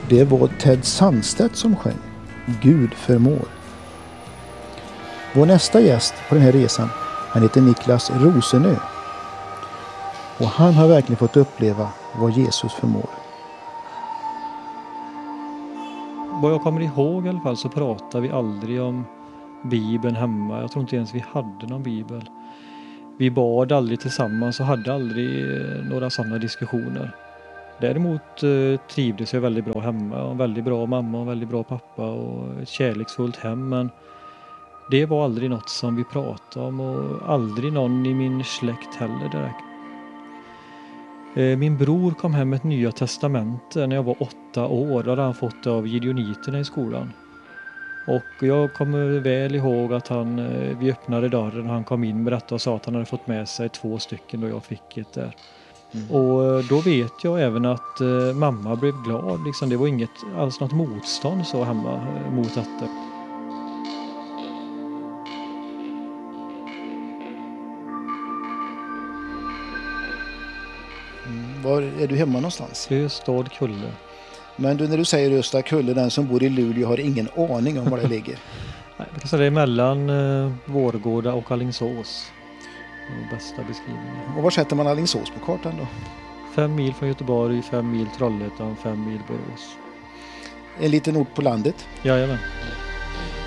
Det var Ted Sandstedt som sjöng Gud förmår. Vår nästa gäst på den här resan, han heter Niklas Rosenö. Och han har verkligen fått uppleva vad Jesus förmår. Vad jag kommer ihåg i alla fall så pratar vi aldrig om Bibeln hemma. Jag tror inte ens vi hade någon bibel. Vi bad aldrig tillsammans och hade aldrig några sådana diskussioner. Däremot trivdes jag väldigt bra hemma. En väldigt bra mamma och en väldigt bra pappa och ett kärleksfullt hem. Men det var aldrig något som vi pratade om och aldrig någon i min släkt heller direkt. Min bror kom hem med ett Nya testamentet när jag var 8 år. Då hade han fått det av gideoniterna i skolan. Och jag kommer väl ihåg att vi öppnade dörren och han kom in med detta och sa att han hade fått med sig 2 stycken och jag fick ett där. Och då vet jag även att mamma blev glad. Liksom, det var inget alls något motstånd så hemma mot detta. Var är du hemma någonstans? Östad Kulle. Men när du säger Östad Kulle, den som bor i Luleå har ingen aning om var det ligger. Nej, jag kan säga det är mellan Vårgårda och Alingsås. Bästa beskrivningen. Och var sätter man Alingsås på kartan då? 5 mil från Göteborg, 5 mil Trollhättan, 5 mil Borås. En liten ort på landet? Jajamän.